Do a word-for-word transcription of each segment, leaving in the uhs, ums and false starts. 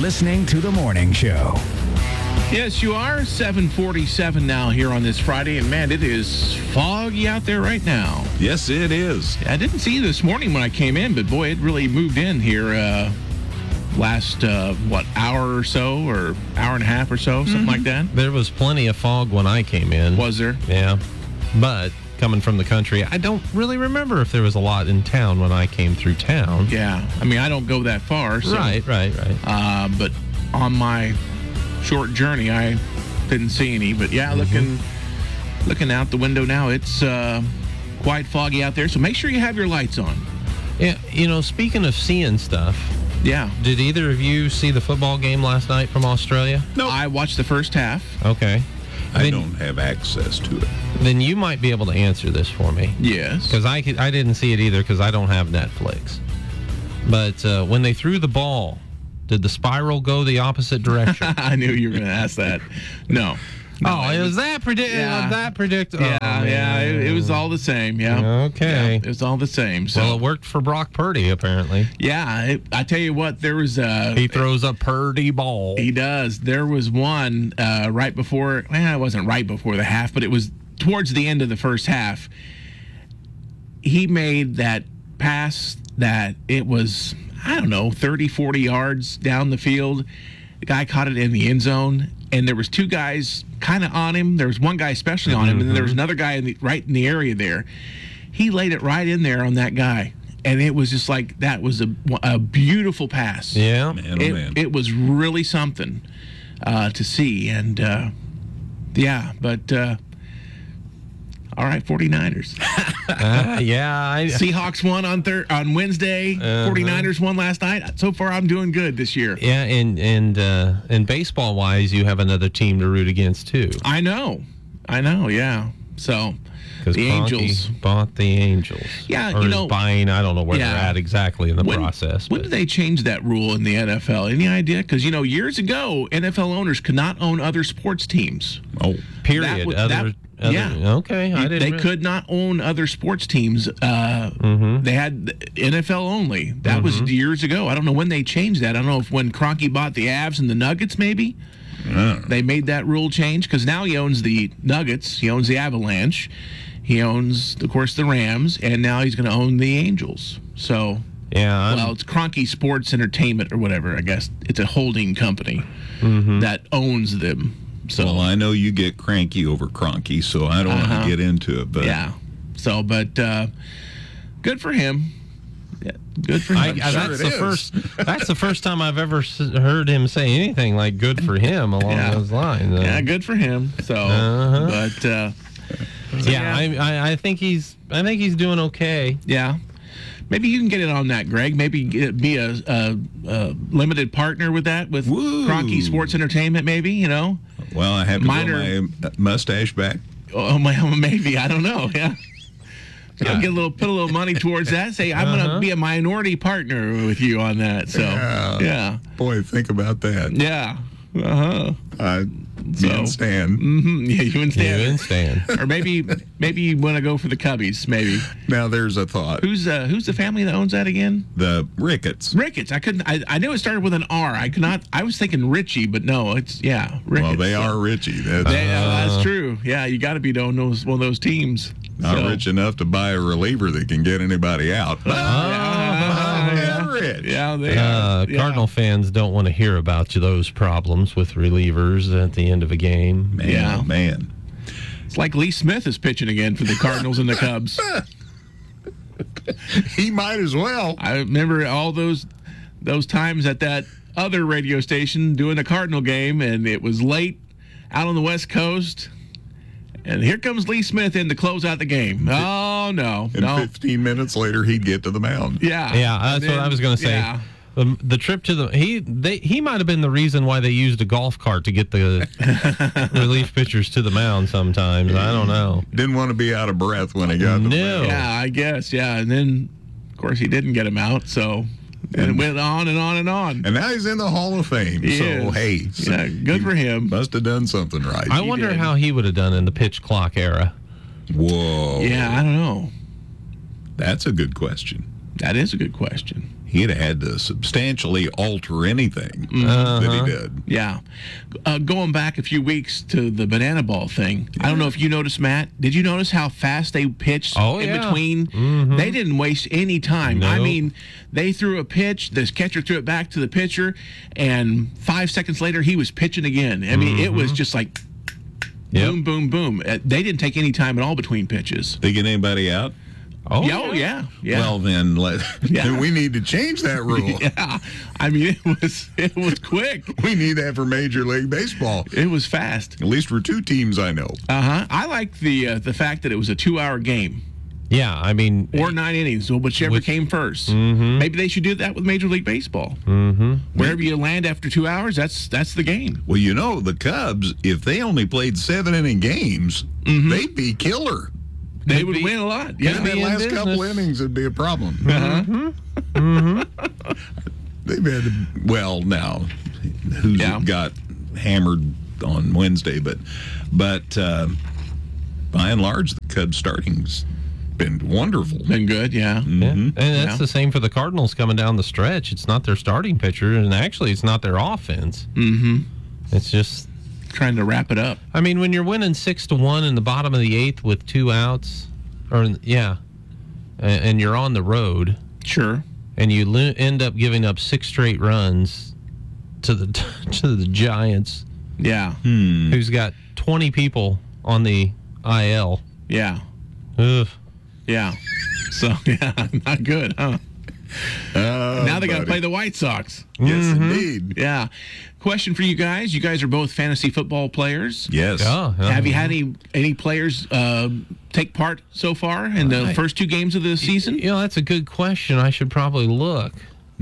listening to The Morning Show. Yes, you are. seven forty-seven now here on this Friday, and man, it is foggy out there right now. Yes, it is. I didn't see you this morning when I came in, but boy, it really moved in here uh, last, uh, what, hour or so, or hour and a half or so, something mm-hmm. like that. There was plenty of fog when I came in. Was there? Yeah. But coming from the country, I don't really remember if there was a lot in town when I came through town. Yeah. I mean, I don't go that far. So, right, right, right. Uh, but on my short journey, I didn't see any. But yeah, mm-hmm. looking looking out the window now, it's uh, quite foggy out there. So make sure you have your lights on. Yeah, you know, speaking of seeing stuff. Yeah. Did either of you see the football game last night from Australia? No. I watched the first half. Okay. I then, don't have access to it. Then you might be able to answer this for me. Yes. Because I, I didn't see it either because I don't have Netflix. But uh, when they threw the ball, did the spiral go the opposite direction? I knew you were going to ask that. No. no oh, it was, was that predict? Yeah. That predict? Yeah, oh, yeah. It, it was all the same. Yeah. Okay. Yeah, it was all the same. So. Well, it worked for Brock Purdy apparently. Yeah. It, I tell you what, there was a. He throws a Purdy ball. He does. There was one uh, right before. Well, it wasn't right before the half, but it was towards the end of the first half. He made that pass that it was, I don't know, thirty, forty yards down the field. The guy caught it in the end zone, and there was two guys kind of on him. There was one guy especially on him, mm-hmm. and then there was another guy in the, right in the area there. He laid it right in there on that guy, and it was just like that was a, a beautiful pass. Yeah. Man, oh it, man. it was really something uh, to see, and uh, yeah, but uh, all right, 49ers. uh, yeah. I, Seahawks won on thir- on Wednesday. Uh-huh. 49ers won last night. So far, I'm doing good this year. Yeah, and and uh, and baseball-wise, you have another team to root against, too. I know. I know, yeah. So, because the Kroenke Angels bought the Angels. Yeah, or you know. buying, I don't know where yeah. they're at exactly in the when, process. When but. did they change that rule in the N F L? Any idea? Because, you know, years ago, N F L owners could not own other sports teams. Oh, period. Was, other, that, other, yeah. Okay. I didn't they really. could not own other sports teams. Uh, mm-hmm. They had N F L only. That mm-hmm. was years ago. I don't know when they changed that. I don't know if when Kroenke bought the Avs and the Nuggets, maybe. Yeah. They made that rule change because now he owns the Nuggets. He owns the Avalanche. He owns, of course, the Rams, and now he's going to own the Angels. So, yeah, I'm, well, it's Kroenke Sports Entertainment or whatever. I guess it's a holding company mm-hmm. that owns them. So, well, I know you get cranky over Kroenke, so I don't uh-huh. want to get into it. But yeah, so but uh, good for him. Yeah, good for him. I, I, sure that's it the is. first. That's the first time I've ever heard him say anything like "good for him" along yeah. those lines. Uh, Yeah, good for him. So, uh-huh. but uh, so yeah, yeah. I, I I think he's I think he's doing okay. Yeah. Maybe you can get in on that, Greg. Maybe get, be a, a, a limited partner with that, with Woo. Kroenke Sports Entertainment, maybe, you know? Well, I have to Minor, grow my mustache back. Oh, my, maybe. I don't know. Yeah. Yeah. I'll get a little, put a little money towards that. Say, I'm uh-huh. going to be a minority partner with you on that. So, yeah. yeah. Boy, think about that. Yeah. Uh-huh. Uh, So- me and Stan. Mm-hmm. Yeah, you and Stan. You and Stan. Or maybe maybe you want to go for the Cubbies, maybe. Now, there's a thought. Who's uh, who's the family that owns that again? The Ricketts. Ricketts. I couldn't. I, I knew it started with an R. I could not. I was thinking Richie, but no, it's yeah. Ricketts. Well, they So- are Richie. That's They- uh, Uh, that's true. Yeah, you got to be on those one of those teams. not So- rich enough to buy a reliever that can get anybody out. But Yeah, they're yeah. rich. Yeah, they Uh, are. Yeah. Cardinal fans don't want to hear about those problems with relievers at the end of a game. Man, Yeah. oh, man. It's like Lee Smith is pitching again for the Cardinals and the Cubs. He might as well. I remember all those those times at that other radio station doing the Cardinal game, and it was late out on the West Coast. And here comes Lee Smith in to close out the game. Oh, no. And no. fifteen minutes later, he'd get to the mound. Yeah. Yeah, that's And what I was going to say. Yeah. The, the trip to the he they he might have been the reason why they used a golf cart to get the relief pitchers to the mound. Sometimes I don't know. Didn't want to be out of breath when he got to the No. mound. Yeah, I guess. Yeah. And then, of course, he didn't get him out. So and it went on and on and on. And now he's in the Hall of Fame. He so, is. hey. so Yeah, good he for him. Must have done something right. I wonder did. how he would have done in the pitch clock era. Whoa. Yeah, I don't know. That's a good question. That is a good question. he'd had to substantially alter anything Uh-huh. that he did. Yeah. Uh, going back a few weeks to the banana ball thing, I don't know if you noticed, Matt. Did you notice how fast they pitched Oh, in yeah. between? They didn't waste any time. I Nope. mean, they threw a pitch, the catcher threw it back to the pitcher, and five seconds later, he was pitching again. I mean, it was just like Yep. boom, boom, boom. Uh, They didn't take any time at all between pitches. They get anybody out? Oh, Yeah, oh, yeah. Yeah. Well, then, let, Yeah. then we need to change that rule. yeah. I mean, it was it was quick. We need that for Major League Baseball. It was fast. At least for two teams I know. Uh huh. I like the uh, the fact that it was a two hour game yeah. I mean, or nine innings, so whichever With- came first. Maybe they should do that with Major League Baseball. mm-hmm. Wherever you land after two hours, that's that's the game. Well, you know, the Cubs, if they only played seven inning games, they'd be killer. They Could would be- win a lot. And Yeah. that in last business. couple innings would be a problem. Uh-huh. They've had, well, now, who's Yeah. got hammered on Wednesday, but but uh, by and large, the Cubs starting's been wonderful. Been good. Yeah. Yeah. And that's Yeah. the same for the Cardinals coming down the stretch. It's not their starting pitcher, and actually, it's not their offense. Mm-hmm. It's just, Trying to wrap it up. I mean, when you're winning six to one in the bottom of the eighth with two outs, or yeah, and, and you're on the road, Sure. and you lo- end up giving up six straight runs to the to the Giants, Yeah. who's got twenty people on the I L. Yeah. Ugh. Yeah. So yeah, not good, huh? Oh, Now they got to buddy. play the White Sox. Yes, indeed. Yeah. Question for you guys. You guys are both fantasy football players. Yes. Yeah. Have you had any any players uh, take part so far in the I- first two games of the season? You know, that's a good question. I should probably look.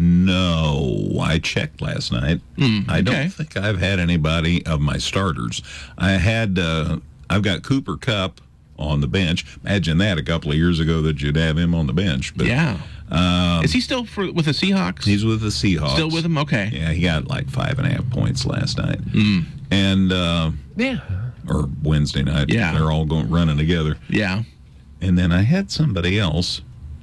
No, I checked last night. I don't okay. think I've had anybody of my starters. I had, uh, I've got Cooper Kupp on the bench. Imagine that a couple of years ago that you'd have him on the bench. But Yeah. um, Is he still for with the Seahawks? he's with the Seahawks. Still with him? Okay. Yeah, he got like five and a half points last night. And, uh, Yeah. or Wednesday night. Yeah. They're all going running together. Yeah. And then I had somebody else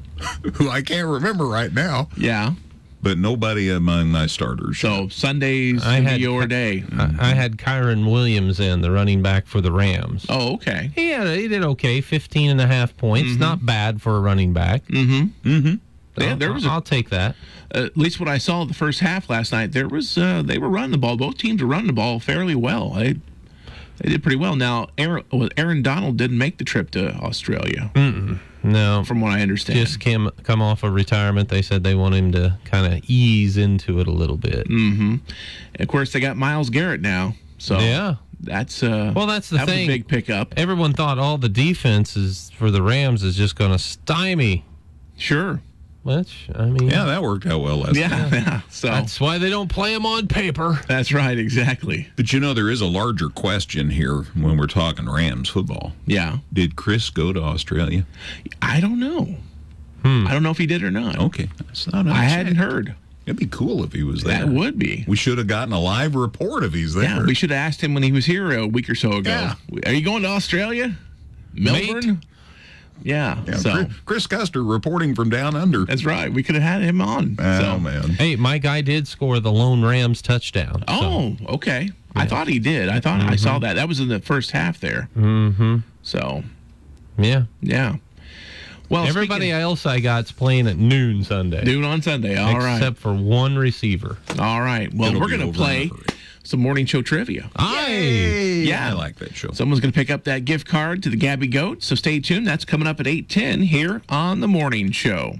who I can't remember right now, Yeah. but nobody among my starters. So Sunday's I gonna had- be your day. I, I had Kyron Williams in, the running back for the Rams. Oh, okay. He, had, he did okay, fifteen and a half points. Not bad for a running back. Mm-hmm. Mm-hmm. Yeah, there was a, I'll take that. at least what I saw the first half last night. There was uh, they were running the ball. Both teams were running the ball fairly well. They they did pretty well. Now Aaron, well, Aaron Donald didn't make the trip to Australia, No, from what I understand. just came come off of retirement. They said they want him to kind of ease into it a little bit. Mm-hmm. Of course, they got Myles Garrett now. So Yeah. that's uh, Well, that's the that was thing. a big pickup. Everyone thought all the defense is for the Rams is just going to stymie. Sure. Which, I mean, Yeah, that worked out well last night. Yeah. yeah. So that's why they don't play him on paper. that's right. Exactly. But you know, there is a larger question here when we're talking Rams football. Yeah. Did Chris go to Australia? I don't know. Hmm. I don't know if he did or not. Okay. That's not I hadn't heard. It'd be cool if he was there. That would be. We should have gotten a live report if he's there. Yeah, we should have asked him when he was here a week or so ago. Yeah. Are you going to Australia? Melbourne? Yeah. Yeah, so Chris, Chris Custer reporting from down under. that's right. We could have had him on. Oh, so. man. Hey, my guy did score the lone Rams touchdown. so- Oh, okay. I thought he did. I thought I saw that. That was in the first half there. Mm-hmm. So, Yeah. yeah. Well, Everybody speaking- else I got's playing at noon Sunday. noon on Sunday. All right. except for one receiver. All right. Well, It'll we're be going to over in a play hurry. some morning show trivia. Aye. Yeah. I like that show. Someone's going to pick up that gift card to the Gabby Goat, so stay tuned. That's coming up at eight ten here on The Morning Show.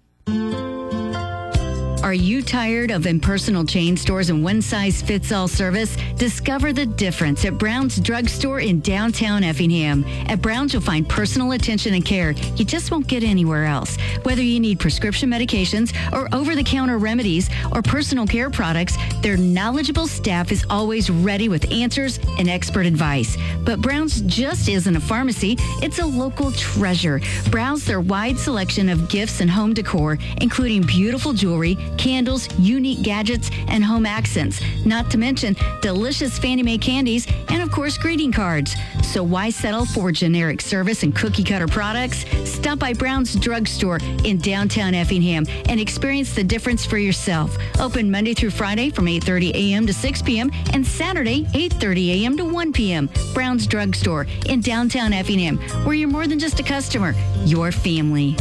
Are you tired of impersonal chain stores and one-size-fits-all service? Discover the difference at Brown's Drugstore in downtown Effingham. At Brown's, you'll find personal attention and care you just won't get anywhere else. Whether you need prescription medications or over-the-counter remedies or personal care products, their knowledgeable staff is always ready with answers and expert advice. But Brown's just isn't a pharmacy, it's a local treasure. Browse their wide selection of gifts and home decor, including beautiful jewelry, candles, unique gadgets, and home accents. Not to mention delicious Fannie Mae candies and, of course, greeting cards. So why settle for generic service and cookie-cutter products? Stop by Brown's Drugstore in downtown Effingham and experience the difference for yourself. Open Monday through Friday from eight thirty a.m. to six p.m. and Saturday eight thirty a.m. to one p.m. Brown's Drugstore in downtown Effingham, where you're more than just a customer, you're family.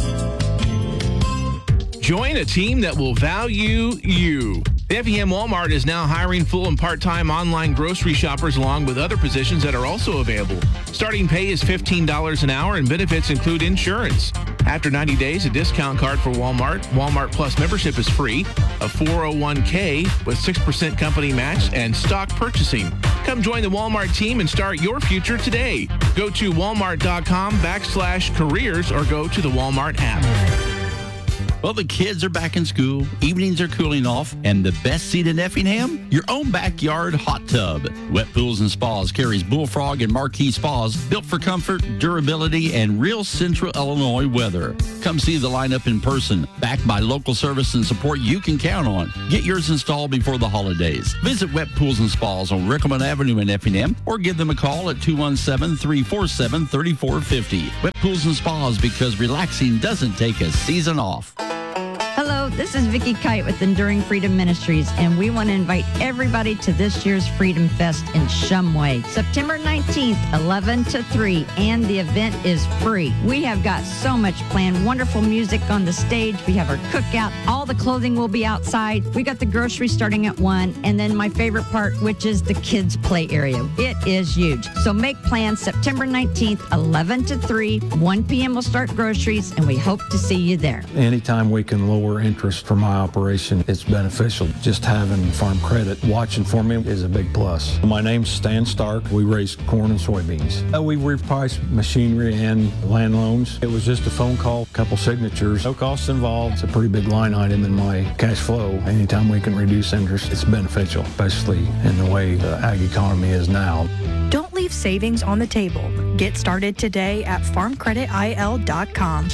Join a team that will value you. The Effingham Walmart is now hiring full and part-time online grocery shoppers along with other positions that are also available. Starting pay is fifteen dollars an hour and benefits include insurance. After ninety days, a discount card for Walmart. Walmart Plus membership is free, a four oh one k with six percent company match, and stock purchasing. Come join the Walmart team and start your future today. Go to walmart.com backslash careers or go to the Walmart app. Well, the kids are back in school, evenings are cooling off, and the best seat in Effingham? Your own backyard hot tub. Wet Pools and Spas carries Bullfrog and Marquee Spas, built for comfort, durability, and real Central Illinois weather. Come see the lineup in person, backed by local service and support you can count on. Get yours installed before the holidays. Visit Wet Pools and Spas on Rickleman Avenue in Effingham, or give them a call at two one seven, three four seven, three four five zero. Wet Pools and Spas, because relaxing doesn't take a season off. Hello, this is Vicki Kite with Enduring Freedom Ministries, and we want to invite everybody to this year's Freedom Fest in Shumway, September nineteenth, eleven to three, and the event is free. We have got so much planned, wonderful music on the stage. We have our cookout. All the clothing will be outside. We got the groceries starting at one, and then my favorite part, which is the kids' play area. It is huge. So make plans September nineteenth, eleven to three, one p.m. will start groceries, and we hope to see you there. Anytime we can lower interest for my operation, it's beneficial. Just having Farm Credit watching for me is a big plus. My name's Stan Stark. We raise corn and soybeans. Uh, we reprice machinery and land loans. It was just a phone call, a couple signatures, no costs involved. It's a pretty big line item in my cash flow. Anytime we can reduce interest, it's beneficial, especially in the way the ag economy is now. Don't leave savings on the table. Get started today at farm credit I L dot com.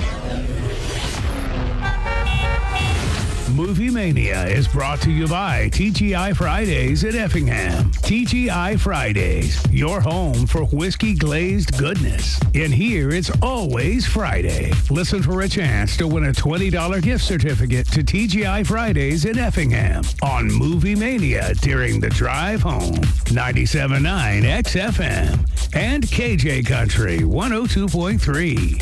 Movie Mania is brought to you by T G I Fridays at Effingham. T G I Fridays, your home for whiskey glazed goodness. And here it's always Friday. Listen for a chance to win a twenty dollars gift certificate to T G I Fridays in Effingham on Movie Mania during the drive home. ninety-seven point nine X F M and K J Country one oh two point three.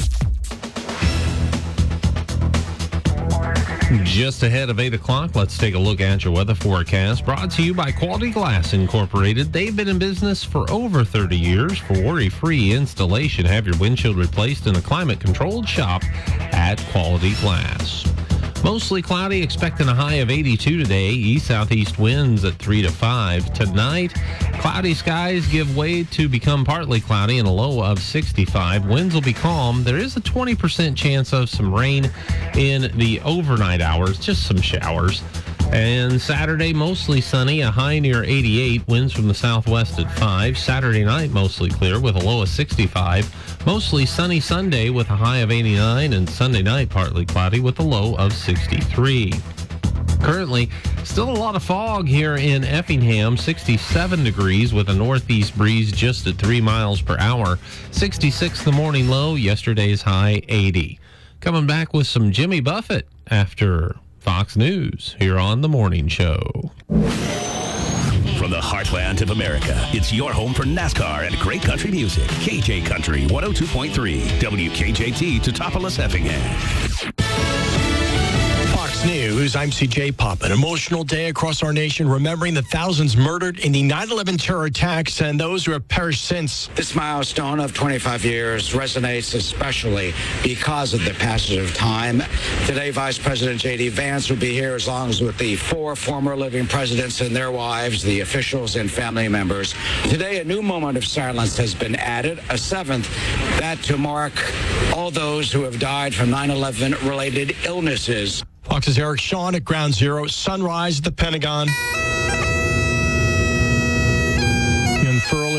Just ahead of eight o'clock, let's take a look at your weather forecast. Brought to you by Quality Glass Incorporated. They've been in business for over thirty years. For worry-free installation, have your windshield replaced in a climate-controlled shop at Quality Glass. Mostly cloudy, expecting a high of eighty-two today. East-southeast winds at three to five. Tonight, cloudy skies give way to become partly cloudy and a low of sixty-five. Winds will be calm. There is a twenty percent chance of some rain in the overnight hours, just some showers. And Saturday, mostly sunny, a high near eighty-eight. Winds from the southwest at five. Saturday night, mostly clear with a low of sixty-five. Mostly sunny Sunday with a high of eighty-nine, and Sunday night partly cloudy with a low of sixty-three. Currently, still a lot of fog here in Effingham, sixty-seven degrees with a northeast breeze just at three miles per hour. sixty-six the morning low, yesterday's high eighty. Coming back with some Jimmy Buffett after Fox News here on The Morning Show. From the heartland of America, it's your home for NASCAR and great country music. K J Country one oh two point three, W K J T, Teutopolis, Effingham. Fox News, I'm C J Pop. An emotional day across our nation, remembering the thousands murdered in the nine eleven terror attacks and those who have perished since. This milestone of twenty-five years resonates especially because of the passage of time. Today, Vice President J D. Vance will be here as long as with the four former living presidents and their wives, the officials and family members. Today, a new moment of silence has been added, a seventh, that to mark all those who have died from nine eleven related illnesses. Fox's Eric Shawn at Ground Zero. Sunrise at the Pentagon. The unfurling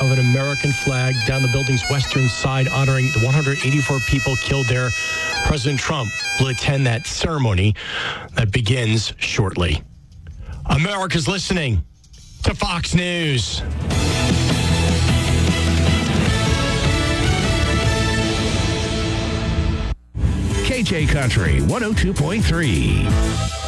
of an American flag down the building's western side, honoring the one hundred eighty-four people killed there. President Trump will attend that ceremony that begins shortly. America's listening to Fox News. K J Country one oh two point three.